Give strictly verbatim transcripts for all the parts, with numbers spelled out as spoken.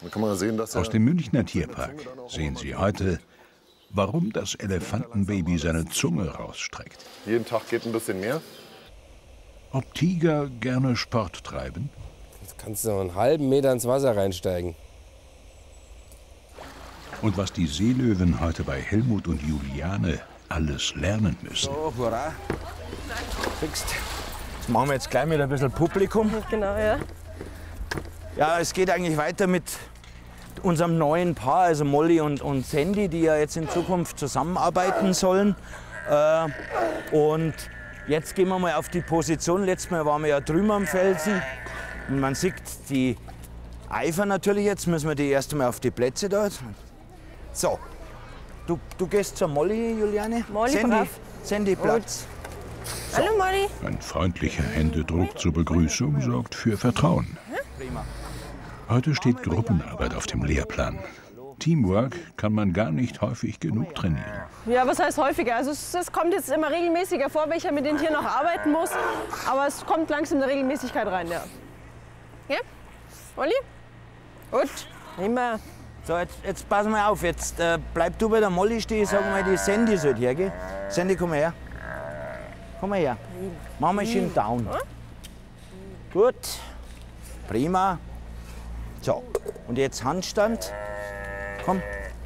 kann man sehen, dass Aus dem Münchner Tierpark sehen Sie heute, warum das Elefantenbaby seine Zunge rausstreckt. Jeden Tag geht ein bisschen mehr. Ob Tiger gerne Sport treiben? Jetzt kannst du noch einen halben Meter ins Wasser reinsteigen. Und was die Seelöwen heute bei Helmut und Juliane alles lernen müssen. So, hurra. Fixt. Das machen wir jetzt gleich mit ein bisschen Publikum. Genau, ja. Ja, es geht eigentlich weiter mit unserem neuen Paar, also Molly und, und Sandy, die ja jetzt in Zukunft zusammenarbeiten sollen. Äh, und jetzt gehen wir mal auf die Position. Letztes Mal waren wir ja drüben am Felsen. Und man sieht die Eifer natürlich. Jetzt müssen wir die erst einmal auf die Plätze dort. So, du, du gehst zur Molly, Juliane. Molly, Sandy, brav. Sandy, Platz. So. Hallo Molly. Ein freundlicher Händedruck zur Begrüßung sorgt für Vertrauen. Prima. Heute steht Gruppenarbeit auf dem Lehrplan. Teamwork kann man gar nicht häufig genug trainieren. Ja, was heißt häufiger? Also es, es kommt jetzt immer regelmäßiger vor, wenn ich ja mit den Tieren noch arbeiten muss. Aber es kommt langsam eine Regelmäßigkeit rein, ja. Ja? Molly? Gut. Immer. So, jetzt, jetzt pass mal auf. Jetzt äh, bleib du bei der Molly stehen. Sag mal, die Sandy sollte hergehen. Sandy, komm mal her. Komm mal her. Machen wir schön down. Gut. Prima. So, und jetzt Handstand. Komm.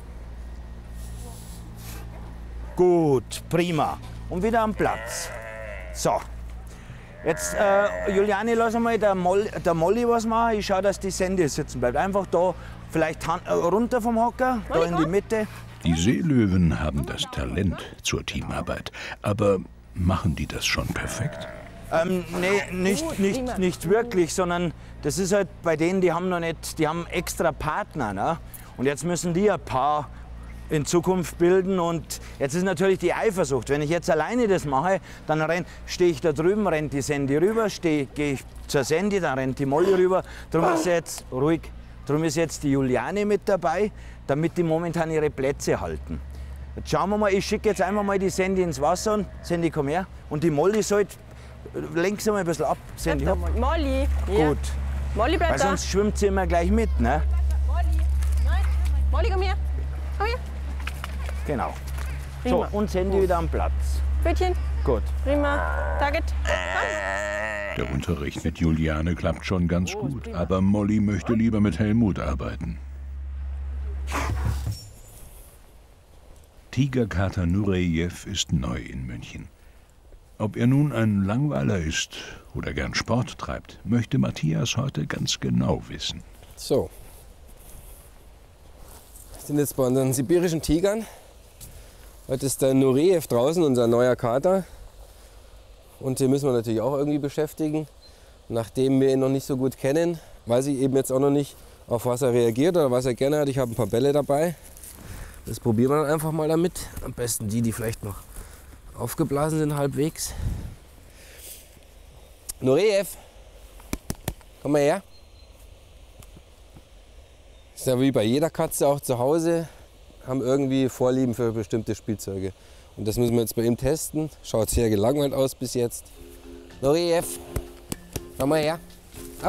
Gut, prima. Und wieder am Platz. So. Jetzt, äh, Juliane, lass mal der, Moll, der Molly was machen. Ich schaue, dass die Sandy sitzen bleibt. Einfach da, vielleicht Hand, äh, runter vom Hocker, da in die Mitte. Die Seelöwen haben das Talent zur Teamarbeit. Aber machen die das schon perfekt? Ähm, nee, nicht, nicht, nicht wirklich, sondern das ist halt bei denen, die haben noch nicht, die haben extra Partner. Ne? Und jetzt müssen die ein Paar in Zukunft bilden. Und jetzt ist natürlich die Eifersucht. Wenn ich jetzt alleine das mache, dann stehe ich da drüben, rennt die Sandy rüber, gehe ich zur Sandy, dann rennt die Molly rüber. Darum ist jetzt ruhig. Darum ist jetzt die Juliane mit dabei, damit die momentan ihre Plätze halten. Jetzt schauen wir mal, ich schicke jetzt einfach mal die Sandy ins Wasser. Und Sandy, komm her. Und die Molly sollte, lenk sie mal ein bisschen ab. Sandy, hopp. Molly. Ja. Gut. Molly bleibt Weil da. sonst schwimmt sie immer gleich mit, ne? Molly. Nein. Molly, komm her. Komm her. Genau. Prima. So, und Sandy wieder am Platz. Bötchen. Gut. Prima. Target. Der Unterricht mit Juliane klappt schon ganz gut. Aber Molly möchte lieber mit Helmut arbeiten. Tigerkater Nureyew ist neu in München. Ob er nun ein Langweiler ist oder gern Sport treibt, möchte Matthias heute ganz genau wissen. So. Wir sind jetzt bei unseren sibirischen Tigern. Heute ist der Nureyew draußen, unser neuer Kater. Und den müssen wir natürlich auch irgendwie beschäftigen. Nachdem wir ihn noch nicht so gut kennen, weiß ich eben jetzt auch noch nicht, auf was er reagiert oder was er gerne hat. Ich habe ein paar Bälle dabei. Das probieren wir dann einfach mal damit. Am besten die, die vielleicht noch aufgeblasen sind halbwegs. Nureyew, komm mal her. Ist ja wie bei jeder Katze auch zu Hause, haben irgendwie Vorlieben für bestimmte Spielzeuge. Und das müssen wir jetzt bei ihm testen. Schaut sehr gelangweilt aus bis jetzt. Nureyew, komm mal her. Ab.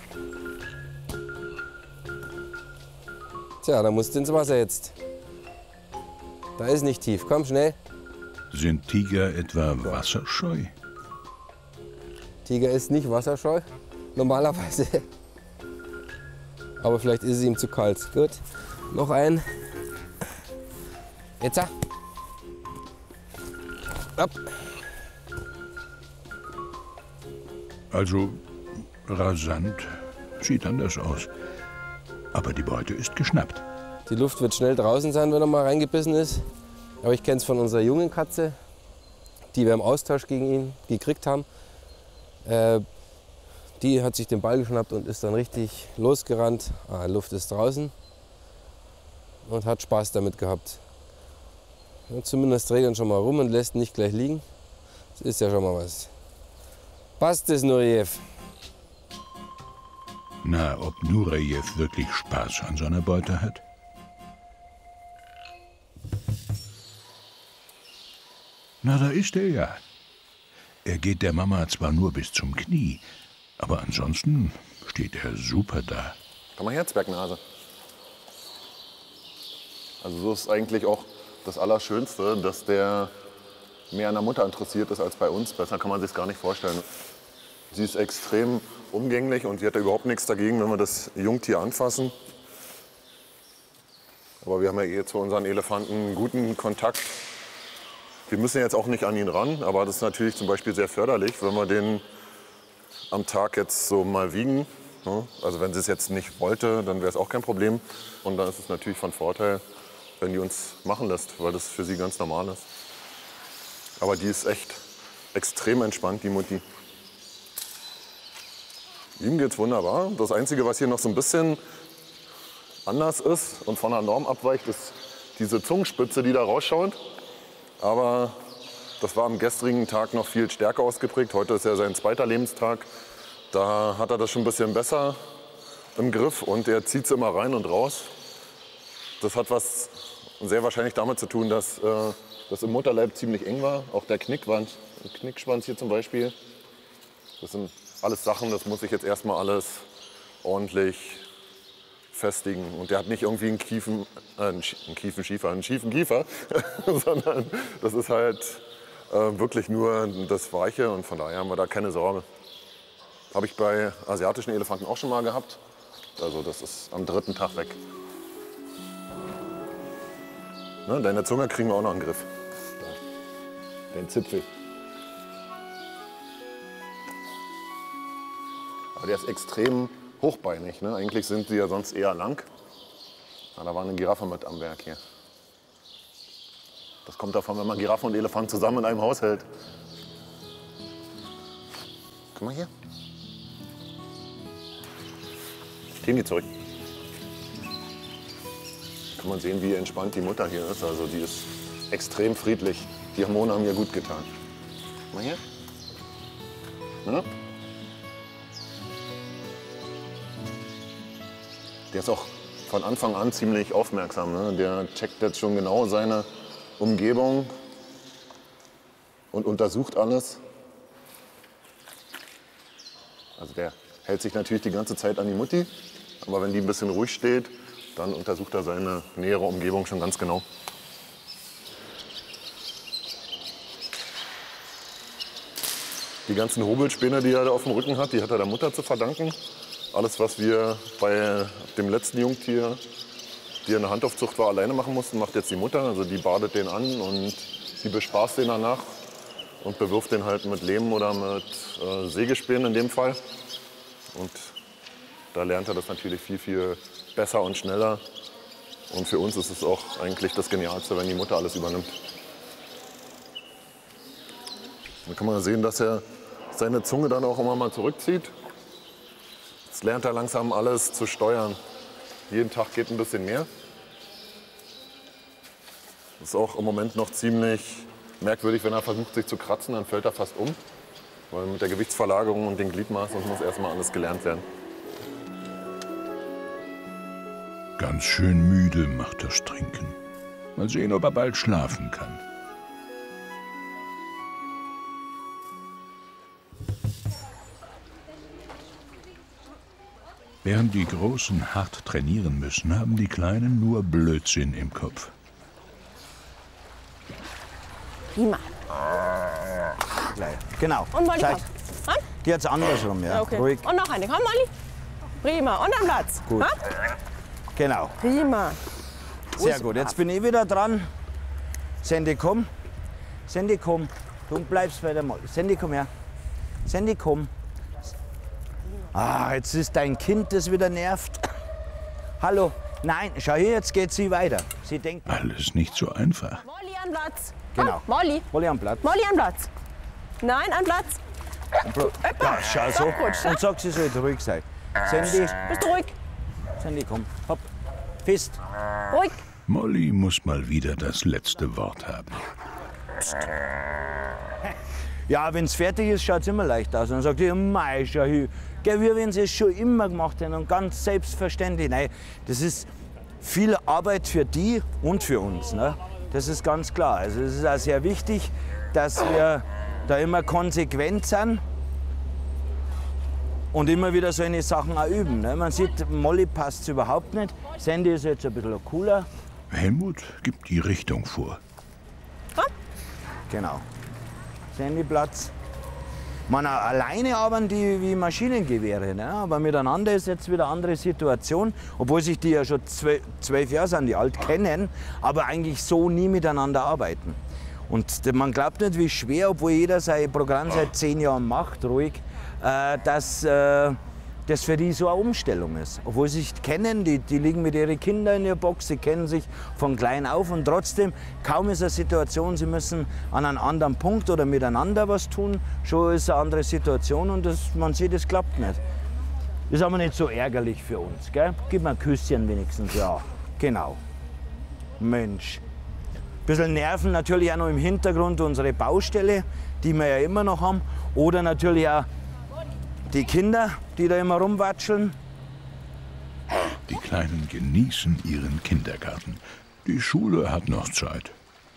Tja, da musst du ins Wasser jetzt. Da ist nicht tief. Komm, schnell. Sind Tiger etwa wasserscheu? Tiger ist nicht wasserscheu, normalerweise. Aber vielleicht ist es ihm zu kalt. Gut, noch ein. Jetzt. Ab. Also rasant sieht anders aus. Aber die Beute ist geschnappt. Die Luft wird schnell draußen sein, wenn er mal reingebissen ist. Aber ich kenne es von unserer jungen Katze, die wir im Austausch gegen ihn gekriegt haben. Äh, die hat sich den Ball geschnappt und ist dann richtig losgerannt. Ah, Luft ist draußen und hat Spaß damit gehabt. Und zumindest dreht er schon mal rum und lässt ihn nicht gleich liegen. Das ist ja schon mal was. Passt es, Nureyew? Na, ob Nureyew wirklich Spaß an seiner Beute hat? Na, da ist er ja. Er geht der Mama zwar nur bis zum Knie, aber ansonsten steht er super da. Komm mal her, Zwergnase. Also so ist eigentlich auch das Allerschönste, dass der mehr an der Mutter interessiert ist als bei uns. Besser kann man sich gar nicht vorstellen. Sie ist extrem umgänglich und sie hat ja überhaupt nichts dagegen, wenn wir das Jungtier anfassen. Aber wir haben ja eh zu unseren Elefanten einen guten Kontakt. Wir müssen jetzt auch nicht an ihn ran, aber das ist natürlich zum Beispiel sehr förderlich, wenn wir den am Tag jetzt so mal wiegen. Also wenn sie es jetzt nicht wollte, dann wäre es auch kein Problem. Und dann ist es natürlich von Vorteil, wenn die uns machen lässt, weil das für sie ganz normal ist. Aber die ist echt extrem entspannt, die Mutti. Ihm geht's wunderbar. Das Einzige, was hier noch so ein bisschen anders ist und von der Norm abweicht, ist diese Zungenspitze, die da rausschaut. Aber das war am gestrigen Tag noch viel stärker ausgeprägt. Heute ist ja sein zweiter Lebenstag. Da hat er das schon ein bisschen besser im Griff und er zieht es immer rein und raus. Das hat was sehr wahrscheinlich damit zu tun, dass äh, das im Mutterleib ziemlich eng war. Auch der Knickschwanz, Knickschwanz hier zum Beispiel. Das sind alles Sachen, das muss ich jetzt erstmal alles ordentlich festigen. Und der hat nicht irgendwie einen Kiefen, äh, einen Kiefenschiefer, einen schiefen Kiefer, sondern das ist halt äh, wirklich nur das Weiche und von daher haben wir da keine Sorge. Habe ich bei asiatischen Elefanten auch schon mal gehabt. Also das ist am dritten Tag weg. Ne, deine Zunge kriegen wir auch noch in den Griff. Da. Den Zipfel. Aber der ist extrem hochbeinig. Ne? Eigentlich sind sie ja sonst eher lang. Na, da war eine Giraffe mit am Werk hier. Das kommt davon, wenn man Giraffe und Elefant zusammen in einem Haus hält. Guck mal hier. Tini, zurück. Kann man sehen, wie entspannt die Mutter hier ist. Also die ist extrem friedlich. Die Hormone haben ihr gut getan. Guck mal hier. Na? Der ist auch von Anfang an ziemlich aufmerksam. Ne? Der checkt jetzt schon genau seine Umgebung und untersucht alles. Also der hält sich natürlich die ganze Zeit an die Mutti, aber wenn die ein bisschen ruhig steht, dann untersucht er seine nähere Umgebung schon ganz genau. Die ganzen Hobelspäne, die er da auf dem Rücken hat, die hat er der Mutter zu verdanken. Alles, was wir bei dem letzten Jungtier, die in der Handaufzucht war, alleine machen mussten, macht jetzt die Mutter. Also die badet den an und die bespaßt den danach und bewirft den halt mit Lehm oder mit äh, Sägespänen in dem Fall. Und da lernt er das natürlich viel, viel besser und schneller. Und für uns ist es auch eigentlich das Genialste, wenn die Mutter alles übernimmt. Dann kann man sehen, dass er seine Zunge dann auch immer mal zurückzieht. Jetzt lernt er langsam alles zu steuern. Jeden Tag geht ein bisschen mehr. Das ist auch im Moment noch ziemlich merkwürdig, wenn er versucht, sich zu kratzen, dann fällt er fast um. Weil mit der Gewichtsverlagerung und den Gliedmaßen muss erstmal alles gelernt werden. Ganz schön müde macht das Trinken. Mal sehen, ob er bald schlafen kann. Während die Großen hart trainieren müssen, haben die Kleinen nur Blödsinn im Kopf. Prima. Genau. Und Molly, Zeig. komm. Ran. Die hat's andersrum, ja. Okay. Ruhig. Und noch eine. Komm, Molly. Prima. Und am Platz. Gut. Ha? Genau. Prima. Sehr gut. Jetzt bin ich wieder dran. Sandy, komm. Sandy, komm. Du bleibst bei der Molly. Sandy, komm her. Sandy, komm. Ah, jetzt ist dein Kind, das wieder nervt. Hallo. Nein, schau hier, jetzt geht sie weiter. Sie denkt. Alles nicht so einfach. Molly an Platz. Komm, Genau. Molly. Molly am Platz. Molly an Platz. Nein, an Platz. Ja, schau so. Gut, Und sag, sie soll ruhig sein. Sandy, Bist du ruhig? Sandy, komm. Hopp. Fest. Ruhig. Molly muss mal wieder das letzte Wort haben. Ja, wenn es fertig ist, schaut es immer leicht aus. Dann sagt die, mei, schau hier. Gell, wie wenn sie es schon immer gemacht haben und ganz selbstverständlich. Nein, das ist viel Arbeit für die und für uns. Ne? Das ist ganz klar. Also es ist auch sehr wichtig, dass wir da immer konsequent sind und immer wieder solche Sachen auch üben. Ne? Man sieht, Molly passt überhaupt nicht. Sandy ist jetzt ein bisschen cooler. Helmut gibt die Richtung vor. Genau. Sendeplatz. Man, alleine arbeiten die wie Maschinengewehre, ne? Aber miteinander ist jetzt wieder eine andere Situation. Obwohl sich die ja schon zwölf, zwölf Jahre sind, die alt kennen, aber eigentlich so nie miteinander arbeiten. Und man glaubt nicht, wie schwer, obwohl jeder sein Programm seit zehn Jahren macht, ruhig, äh, dass äh, das für die so eine Umstellung ist. Obwohl sie sich kennen, die, die liegen mit ihren Kindern in der Box, sie kennen sich von klein auf und trotzdem, kaum ist eine Situation, sie müssen an einem anderen Punkt oder miteinander was tun, schon ist eine andere Situation und das, man sieht, es klappt nicht. Ist aber nicht so ärgerlich für uns, gell? Gib mir ein Küsschen wenigstens, ja, genau. Mensch. Ein bisschen Nerven natürlich auch noch im Hintergrund unsere Baustelle, die wir ja immer noch haben, oder natürlich auch die Kinder, die da immer rumwatscheln. Die Kleinen genießen ihren Kindergarten. Die Schule hat noch Zeit.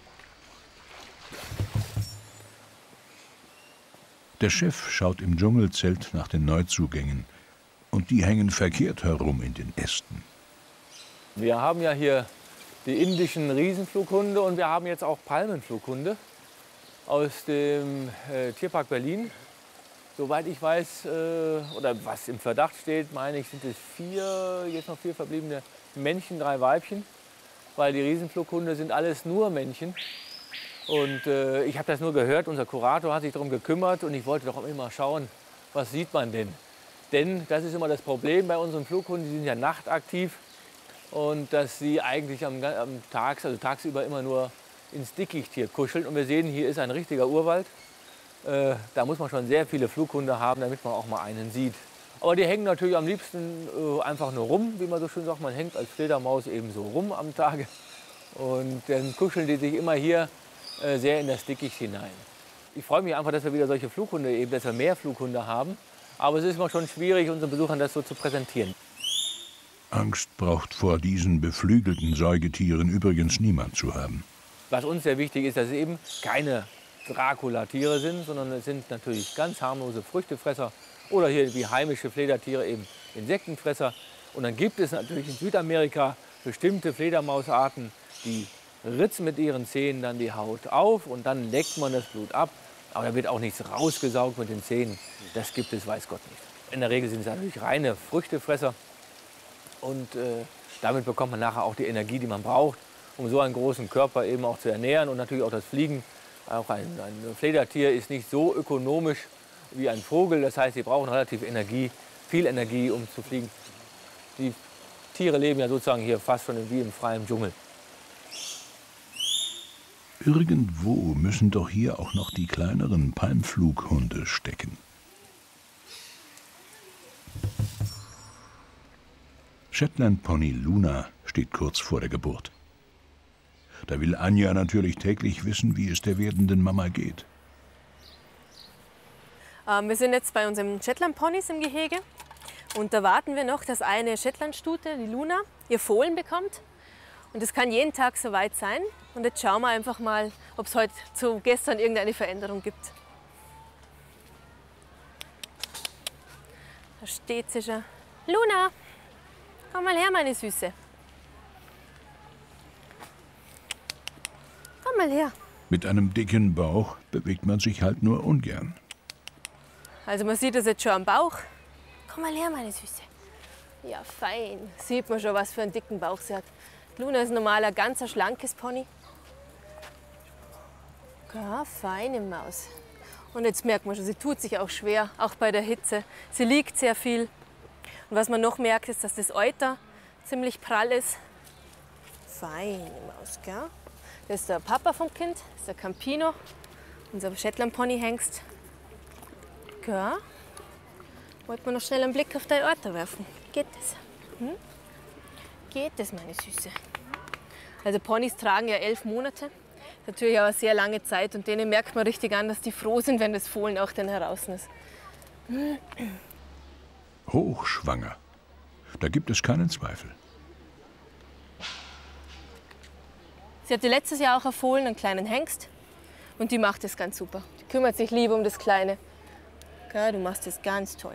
Der Chef schaut im Dschungelzelt nach den Neuzugängen. Und die hängen verkehrt herum in den Ästen. Wir haben ja hier die indischen Riesenflughunde und wir haben jetzt auch Palmenflughunde aus dem äh, Tierpark Berlin. Soweit ich weiß, äh, oder was im Verdacht steht, meine ich, sind es vier, jetzt noch vier verbliebene Männchen, drei Weibchen. Weil die Riesenflughunde sind alles nur Männchen. Und äh, ich habe das nur gehört, unser Kurator hat sich darum gekümmert und ich wollte doch immer schauen, was sieht man denn? Denn das ist immer das Problem bei unseren Flughunden, die sind ja nachtaktiv. Und dass sie eigentlich am, am Tags, also tagsüber immer nur ins Dickicht hier kuscheln. Und wir sehen, hier ist ein richtiger Urwald. Äh, da muss man schon sehr viele Flughunde haben, damit man auch mal einen sieht. Aber die hängen natürlich am liebsten äh, einfach nur rum, wie man so schön sagt. Man hängt als Fledermaus eben so rum am Tage. Und dann kuscheln die sich immer hier äh, sehr in das Dickicht hinein. Ich freue mich einfach, dass wir wieder solche Flughunde, eben, dass wir mehr Flughunde haben. Aber es ist immer schon schwierig, unseren Besuchern das so zu präsentieren. Angst braucht vor diesen beflügelten Säugetieren übrigens niemand zu haben. Was uns sehr wichtig ist, dass es eben keine Dracula-Tiere sind, sondern es sind natürlich ganz harmlose Früchtefresser oder hier wie heimische Fledertiere eben Insektenfresser. Und dann gibt es natürlich in Südamerika bestimmte Fledermausarten, die ritzen mit ihren Zähnen dann die Haut auf und dann leckt man das Blut ab. Aber da wird auch nichts rausgesaugt mit den Zähnen. Das gibt es, weiß Gott nicht. In der Regel sind es natürlich reine Früchtefresser. Und äh, damit bekommt man nachher auch die Energie, die man braucht, um so einen großen Körper eben auch zu ernähren. Und natürlich auch das Fliegen. Auch ein, ein Fledertier ist nicht so ökonomisch wie ein Vogel. Das heißt, sie brauchen relativ Energie, viel Energie, um zu fliegen. Die Tiere leben ja sozusagen hier fast schon wie im freien Dschungel. Irgendwo müssen doch hier auch noch die kleineren Palmflughunde stecken. Shetland-Pony Luna steht kurz vor der Geburt. Da will Anja natürlich täglich wissen, wie es der werdenden Mama geht. Ähm, wir sind jetzt bei unseren Shetland-Ponys im Gehege und da warten wir noch, dass eine Shetland-Stute, die Luna, ihr Fohlen bekommt. Und es kann jeden Tag soweit sein. Und jetzt schauen wir einfach mal, ob es heute zu gestern irgendeine Veränderung gibt. Da steht sie schon. Luna, komm mal her, meine Süße. Komm mal her. Mit einem dicken Bauch bewegt man sich halt nur ungern. Also man sieht es jetzt schon am Bauch. Komm mal her, meine Süße. Ja, fein. Sieht man schon, was für einen dicken Bauch sie hat. Luna ist normal ein ganz schlankes Pony. Ja, feine Maus. Und jetzt merkt man schon, sie tut sich auch schwer, auch bei der Hitze. Sie liegt sehr viel. Und was man noch merkt, ist, dass das Euter ziemlich prall ist. Feine Maus, gell? Das ist der Papa vom Kind, das ist der Campino, unser Shetland-Pony-Hengst. Gell? Wollte man noch schnell einen Blick auf dein Euter werfen. Geht das? Hm? Geht das, meine Süße? Also Ponys tragen ja elf Monate. Das ist natürlich auch eine sehr lange Zeit und denen merkt man richtig an, dass die froh sind, wenn das Fohlen auch dann heraus ist. Hochschwanger. Da gibt es keinen Zweifel. Sie hatte letztes Jahr auch ein Fohlen, einen kleinen Hengst. Und die macht das ganz super. Die kümmert sich lieb um das Kleine. Ja, du machst das ganz toll.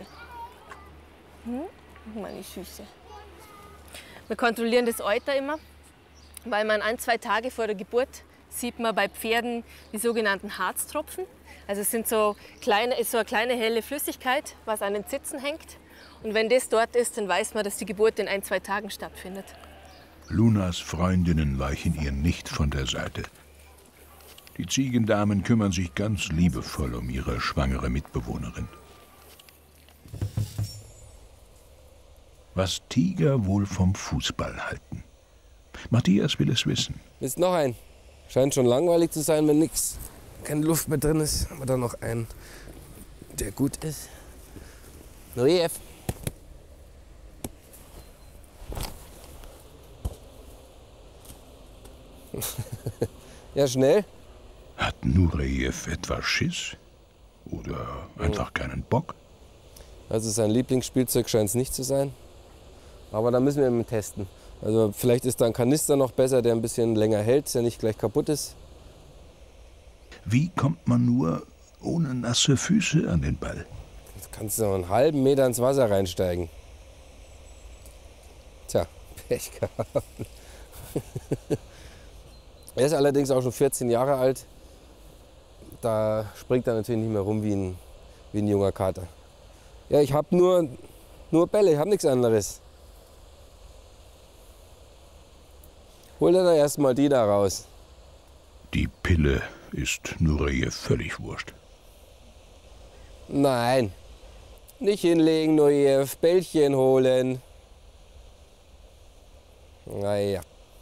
Hm? Meine Süße. Wir kontrollieren das Euter immer. weil man ein, zwei Tage vor der Geburt sieht man bei Pferden die sogenannten Harztropfen. Also es sind so kleine, ist so eine kleine helle Flüssigkeit, was an den Zitzen hängt. Und wenn das dort ist, dann weiß man, dass die Geburt in ein, zwei Tagen stattfindet. Lunas Freundinnen weichen ihr nicht von der Seite. Die Ziegendamen kümmern sich ganz liebevoll um ihre schwangere Mitbewohnerin. Was Tiger wohl vom Fußball halten? Matthias will es wissen. Ist noch ein. Scheint schon langweilig zu sein, wenn nichts, keine Luft mehr drin ist. Aber dann noch einen, der gut ist. Nureyev. Ja, schnell. Hat Nureyev etwa Schiss? Oder einfach keinen Bock? Also sein Lieblingsspielzeug scheint es nicht zu sein. Aber da müssen wir ihn testen. Also vielleicht ist da ein Kanister noch besser, der ein bisschen länger hält, der nicht gleich kaputt ist. Wie kommt man nur ohne nasse Füße an den Ball? Jetzt kannst du noch einen halben Meter ins Wasser reinsteigen. Tja, Pech gehabt. Er ist allerdings auch schon vierzehn Jahre alt. Da springt er natürlich nicht mehr rum wie ein, wie ein junger Kater. Ja, ich habe nur, nur Bälle, ich habe nichts anderes. Hol dir da erstmal die da raus. Die Pille ist Nureyev völlig wurscht. Nein, nicht hinlegen, Nureyev, Bällchen holen. Naja.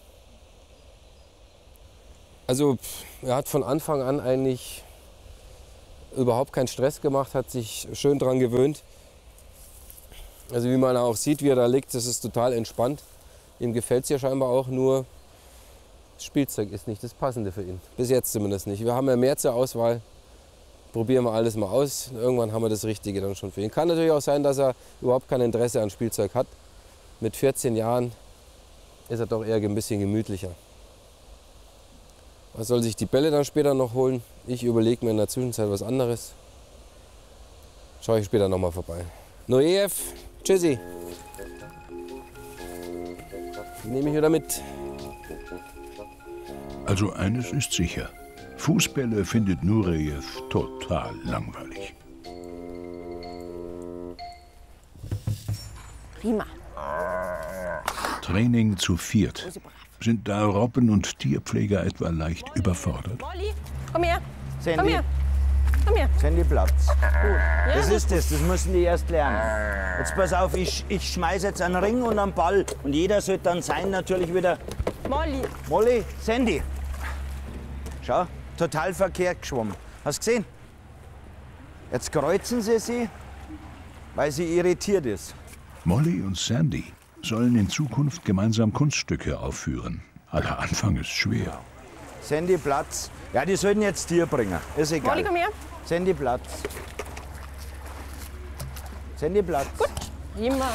Also er hat von Anfang an eigentlich überhaupt keinen Stress gemacht, hat sich schön dran gewöhnt. Also wie man auch sieht, wie er da liegt, das ist total entspannt. Ihm gefällt es ja scheinbar auch, nur das Spielzeug ist nicht das Passende für ihn. Bis jetzt zumindest nicht. Wir haben ja mehr zur Auswahl. Probieren wir alles mal aus. Irgendwann haben wir das Richtige dann schon für ihn. Kann natürlich auch sein, dass er überhaupt kein Interesse an Spielzeug hat. Mit vierzehn Jahren ist er doch eher ein bisschen gemütlicher. Er soll sich die Bälle dann später noch holen. Ich überlege mir in der Zwischenzeit was anderes. Schaue ich später noch mal vorbei. Nureyev, tschüssi. Die nehme ich wieder mit. Also eines ist sicher. Fußbälle findet Nureyev total langweilig. Prima. Training zu viert. Sind da Robben und Tierpfleger etwa leicht überfordert? Molly, komm her. Sandy, Komm her. Komm her. Sandy, Platz. Ja, Das ist das, das müssen die erst lernen. Jetzt pass auf, ich, ich schmeiße jetzt einen Ring und einen Ball. Und jeder sollte dann sein natürlich wieder... Molly. Molly, Sandy. Schau, total verkehrt geschwommen. Hast du gesehen? Jetzt kreuzen sie sie, weil sie irritiert ist. Molly und Sandy sollen in Zukunft gemeinsam Kunststücke aufführen. Aller Anfang ist schwer. Sandy, Platz. Ja, die sollten jetzt dir bringen. Ist egal. Molly, komm her. Sandy, Platz. Sandy, Platz. Gut. Prima.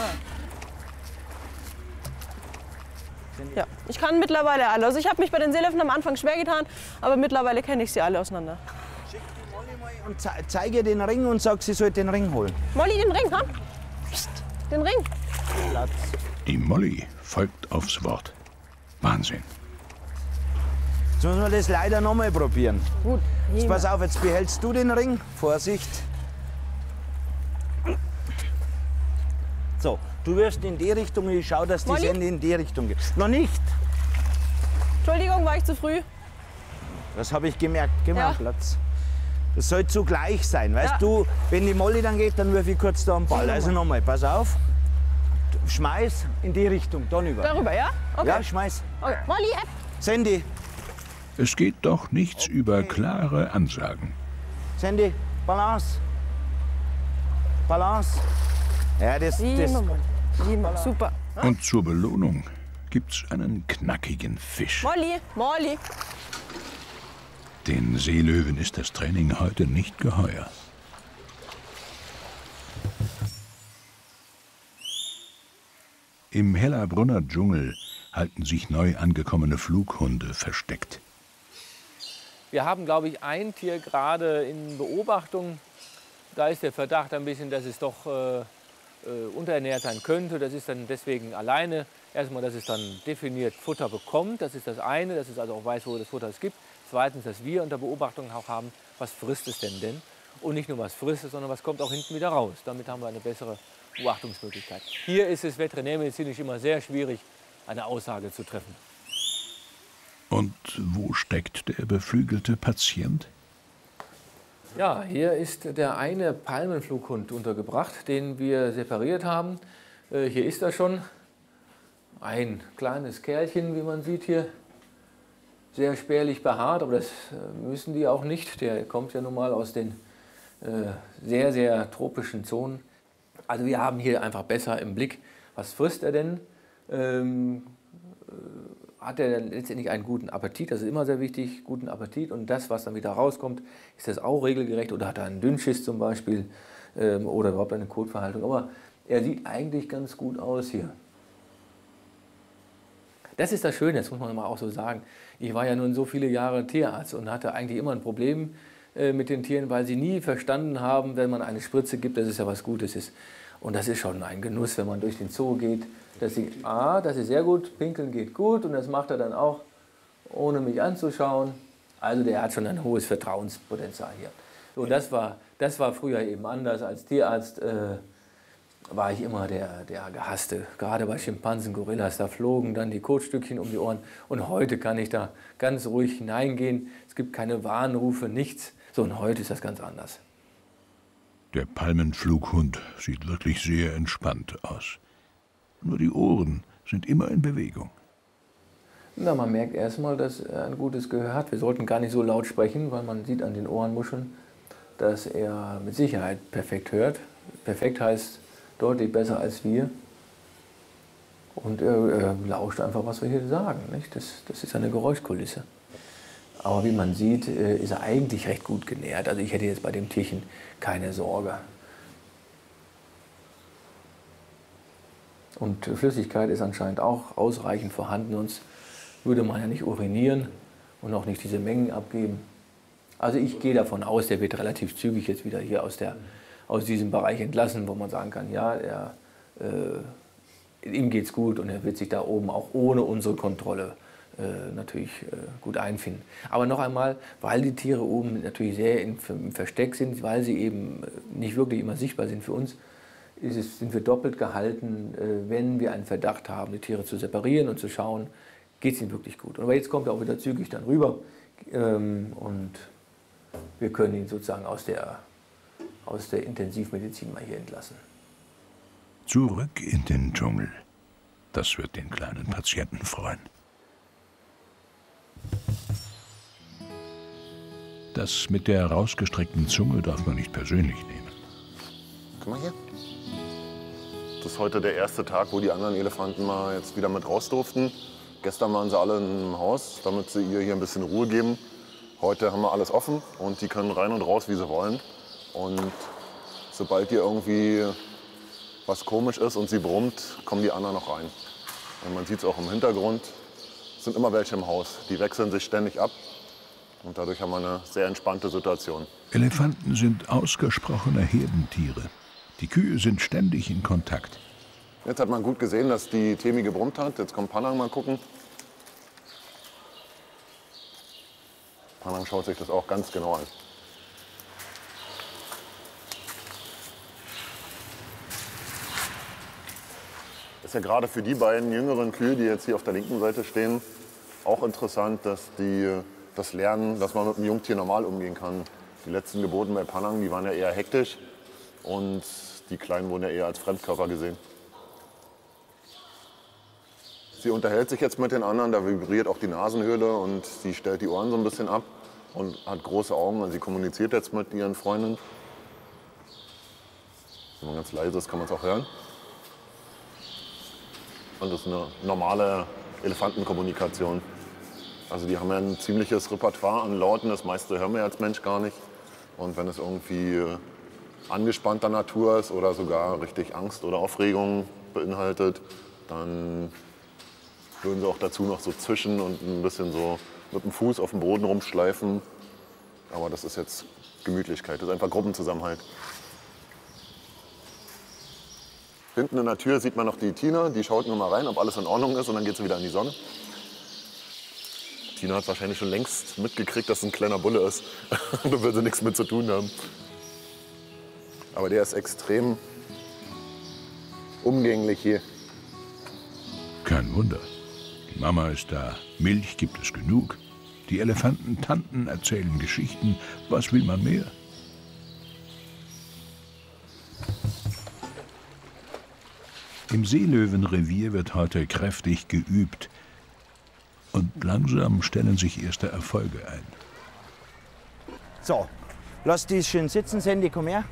Ja, ich kann mittlerweile alle. Also ich habe mich bei den Seelöwen am Anfang schwer getan, aber mittlerweile kenne ich sie alle auseinander. Schick die Molly mal und ze zeige den Ring und sag, sie soll den Ring holen. Molly, den Ring, komm. Psst, den Ring. Platz. Die Molly folgt aufs Wort. Wahnsinn. Jetzt müssen wir das leider noch mal probieren. Gut. Jetzt pass auf, jetzt behältst du den Ring. Vorsicht. So, du wirst in die Richtung, ich schau, dass die Molly? Sandy in die Richtung geht. Noch nicht. Entschuldigung, war ich zu früh? Das habe ich gemerkt. Geh mal Ja. am Platz. Das soll zugleich sein. Weißt Ja. du, wenn die Molly dann geht, dann wirf ich kurz da am Ball. Also nochmal, pass auf. Schmeiß in die Richtung, dann über. Darüber, ja? Okay. Ja, schmeiß. Okay. Molly, ab. Sandy, Es geht doch nichts über klare Ansagen. Sandy, Balance. Balance. Ja, das, das, Prima, Molly. Prima, super. Und zur Belohnung gibt's einen knackigen Fisch. Molly, Molly. Den Seelöwen ist das Training heute nicht geheuer. Im Hellerbrunner Dschungel halten sich neu angekommene Flughunde versteckt. Wir haben, glaube ich, ein Tier gerade in Beobachtung. Da ist der Verdacht ein bisschen, dass es doch äh, äh, unterernährt sein könnte. Das ist dann deswegen alleine erstmal, dass es dann definiert Futter bekommt. Das ist das eine, dass es also auch weiß, wo das Futter es gibt. Zweitens, dass wir unter Beobachtung auch haben, was frisst es denn denn? Und nicht nur was frisst es, sondern was kommt auch hinten wieder raus. Damit haben wir eine bessere Beobachtungsmöglichkeit. Hier ist es veterinärmedizinisch immer sehr schwierig, eine Aussage zu treffen. Und wo steckt der beflügelte Patient? Ja, hier ist der eine Palmenflughund untergebracht, den wir separiert haben. Äh, hier ist er schon. Ein kleines Kerlchen, wie man sieht hier. Sehr spärlich behaart, aber das äh, müssen die auch nicht. Der kommt ja nun mal aus den äh, sehr, sehr tropischen Zonen. Also wir haben hier einfach besser im Blick, was frisst er denn? Ähm, äh, hat er dann letztendlich einen guten Appetit? Das ist immer sehr wichtig, guten Appetit. Und das, was dann wieder rauskommt, ist das auch regelgerecht? Oder hat er einen Dünnschiss zum Beispiel? Ähm, oder überhaupt eine Kotverhaltung? Aber er sieht eigentlich ganz gut aus hier. Das ist das Schöne, das muss man mal auch so sagen. Ich war ja nun so viele Jahre Tierarzt und hatte eigentlich immer ein Problem äh, mit den Tieren, weil sie nie verstanden haben, wenn man eine Spritze gibt, dass es ja was Gutes ist. Und das ist schon ein Genuss, wenn man durch den Zoo geht, dass sie, ah, das ist sehr gut, pinkeln geht gut und das macht er dann auch, ohne mich anzuschauen. Also der hat schon ein hohes Vertrauenspotenzial hier. So, das war, das war früher eben anders. Als Tierarzt äh, war ich immer der, der Gehasste. Gerade bei Schimpansen, Gorillas, da flogen dann die Kotstückchen um die Ohren. Und heute kann ich da ganz ruhig hineingehen. Es gibt keine Warnrufe, nichts. So, und heute ist das ganz anders. Der Palmenflughund sieht wirklich sehr entspannt aus. Nur die Ohren sind immer in Bewegung. Na, man merkt erstmal, dass er ein gutes Gehör hat. Wir sollten gar nicht so laut sprechen, weil man sieht an den Ohrenmuscheln, dass er mit Sicherheit perfekt hört. Perfekt heißt deutlich besser als wir. Und er, er lauscht einfach, was wir hier sagen. Nicht? Das, das ist eine Geräuschkulisse. Aber wie man sieht, ist er eigentlich recht gut genährt. Also ich hätte jetzt bei dem Tierchen keine Sorge. Und Flüssigkeit ist anscheinend auch ausreichend vorhanden, sonst würde man ja nicht urinieren und auch nicht diese Mengen abgeben. Also ich gehe davon aus, der wird relativ zügig jetzt wieder hier aus, der, aus diesem Bereich entlassen, wo man sagen kann, ja, er, äh, ihm geht's gut und er wird sich da oben auch ohne unsere Kontrolle äh, natürlich äh, gut einfinden. Aber noch einmal, weil die Tiere oben natürlich sehr in, im Versteck sind, weil sie eben nicht wirklich immer sichtbar sind für uns, ist es, sind wir doppelt gehalten, äh, wenn wir einen Verdacht haben, die Tiere zu separieren und zu schauen, geht es ihnen wirklich gut. Aber jetzt kommt er auch wieder zügig dann rüber ähm, und wir können ihn sozusagen aus der, aus der Intensivmedizin mal hier entlassen. Zurück in den Dschungel. Das wird den kleinen Patienten freuen. Das mit der rausgestreckten Zunge darf man nicht persönlich nehmen. Guck mal hier. Das ist heute der erste Tag, wo die anderen Elefanten mal jetzt wieder mit raus durften. Gestern waren sie alle im Haus, damit sie ihr hier ein bisschen Ruhe geben. Heute haben wir alles offen und die können rein und raus, wie sie wollen. Und sobald hier irgendwie was komisch ist und sie brummt, kommen die anderen noch rein. Und man sieht es auch im Hintergrund, es sind immer welche im Haus. Die wechseln sich ständig ab und dadurch haben wir eine sehr entspannte Situation. Elefanten sind ausgesprochene Herdentiere. Die Kühe sind ständig in Kontakt. Jetzt hat man gut gesehen, dass die Temi gebrummt hat. Jetzt kommt Panang mal gucken. Panang schaut sich das auch ganz genau an. Ist ja gerade für die beiden jüngeren Kühe, die jetzt hier auf der linken Seite stehen, auch interessant, dass die das lernen, dass man mit einem Jungtier normal umgehen kann. Die letzten Geburten bei Panang, die waren ja eher hektisch und die Kleinen wurden ja eher als Fremdkörper gesehen. Sie unterhält sich jetzt mit den anderen, da vibriert auch die Nasenhöhle und sie stellt die Ohren so ein bisschen ab und hat große Augen. Und sie kommuniziert jetzt mit ihren Freunden. Wenn man ganz leise ist, kann man es auch hören. Und das ist eine normale Elefantenkommunikation. Also die haben ja ein ziemliches Repertoire an Lauten, das meiste hören wir als Mensch gar nicht. Und wenn es irgendwie angespannter Natur ist oder sogar richtig Angst oder Aufregung beinhaltet, dann würden sie auch dazu noch so zischen und ein bisschen so mit dem Fuß auf dem Boden rumschleifen. Aber das ist jetzt Gemütlichkeit, das ist einfach Gruppenzusammenhalt. Hinten in der Tür sieht man noch die Tina, die schaut nur mal rein, ob alles in Ordnung ist und dann geht sie wieder in die Sonne. Tina hat wahrscheinlich schon längst mitgekriegt, dass es ein kleiner Bulle ist. Da würde sie nichts mit zu tun haben. Aber der ist extrem umgänglich hier. Kein Wunder. Die Mama ist da, Milch gibt es genug. Die Elefantentanten erzählen Geschichten. Was will man mehr? Im Seelöwenrevier wird heute kräftig geübt. Und langsam stellen sich erste Erfolge ein. So, lass die schön sitzen, Sandy, komm her.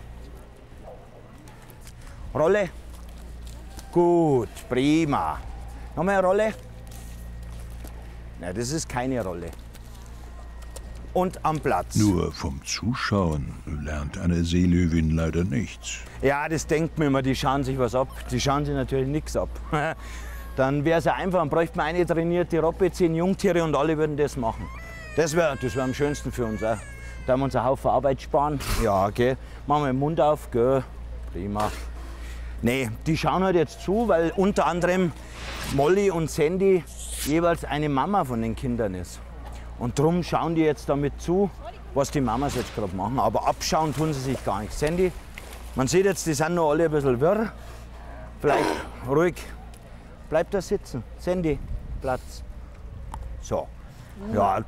Rolle. Gut, prima. Nochmal eine Rolle. Nein, das ist keine Rolle. Und am Platz. Nur vom Zuschauen lernt eine Seelöwin leider nichts. Ja, das denkt man immer, die schauen sich was ab. Die schauen sich natürlich nichts ab. Dann wäre es ja einfach, dann bräuchte man eine trainierte Robbe, zehn Jungtiere und alle würden das machen. Das wäre das wär am schönsten für uns. Auch. Da haben wir uns einen Haufen Arbeit sparen. Ja, gell. Machen wir den Mund auf, gell. Prima. Nee, die schauen halt jetzt zu, weil unter anderem Molly und Sandy jeweils eine Mama von den Kindern ist. Und darum schauen die jetzt damit zu, was die Mamas jetzt gerade machen. Aber abschauen tun sie sich gar nicht. Sandy, man sieht jetzt, die sind noch alle ein bisschen wirr. Vielleicht ruhig. Bleib da sitzen. Sandy, Platz. So. Ja.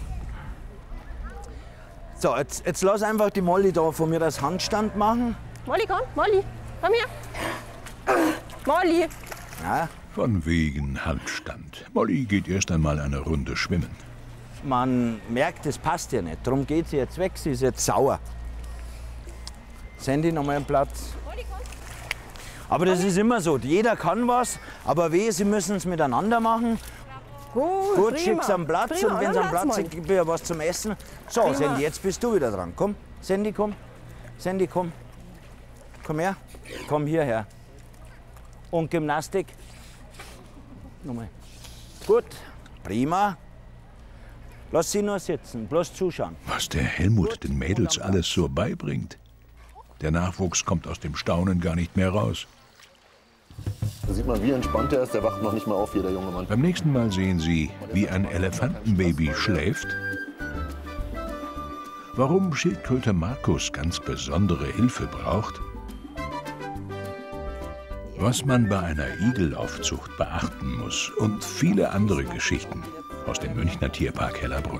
So, jetzt, jetzt lass einfach die Molly da von mir das Handstand machen. Molly, komm, Molly, komm her. Molly. Ja. Von wegen Handstand. Molly geht erst einmal eine Runde schwimmen. Man merkt, es passt ja nicht. Darum geht sie jetzt weg. Sie ist jetzt sauer. Sandy, nochmal einen Platz. Aber das ist immer so. Jeder kann was, aber weh, sie müssen es miteinander machen. Gut, Gut, schick's am Platz Prima, und wenn sie am Platz mal. sind, gib ihr was zum Essen. So, Prima. Sandy, jetzt bist du wieder dran. Komm, Sandy, komm. Sandy, komm. Komm her. Komm hierher. Und Gymnastik. Nochmal. Gut, prima. Lass sie nur sitzen, bloß zuschauen. Was der Helmut den Mädels alles so beibringt. Der Nachwuchs kommt aus dem Staunen gar nicht mehr raus. Da sieht man, wie entspannt er ist. Der wacht noch nicht mal auf, jeder junge Mann. Beim nächsten Mal sehen Sie, wie ein Elefantenbaby schläft. Warum Schildkröte Markus ganz besondere Hilfe braucht. Was man bei einer Igelaufzucht beachten muss und viele andere Geschichten aus dem Münchner Tierpark Hellerbrunn.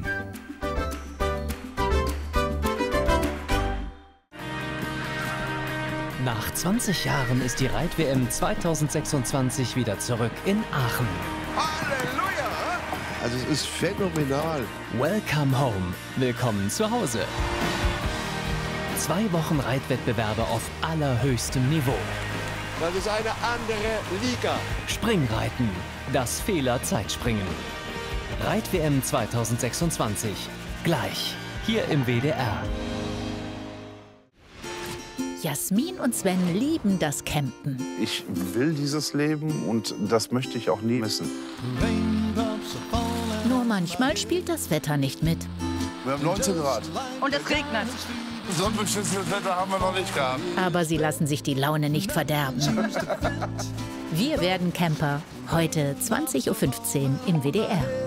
Nach zwanzig Jahren ist die Reit-W M zweitausendsechsundzwanzig wieder zurück in Aachen. Halleluja! Also es ist phänomenal. Welcome home. Willkommen zu Hause. Zwei Wochen Reitwettbewerbe auf allerhöchstem Niveau. Das ist eine andere Liga. Springreiten. Das Fehler-Zeitspringen. Reit-W M zweitausendsechsundzwanzig. Gleich. Hier im W D R. Jasmin und Sven lieben das Campen. Ich will dieses Leben und das möchte ich auch nie missen. Nur manchmal spielt das Wetter nicht mit. Wir haben neunzehn Grad. Und es regnet. So ein beschissenes Wetter haben wir noch nicht gehabt. Aber sie lassen sich die Laune nicht verderben. Wir werden Camper. Heute zwanzig Uhr fünfzehn im W D R.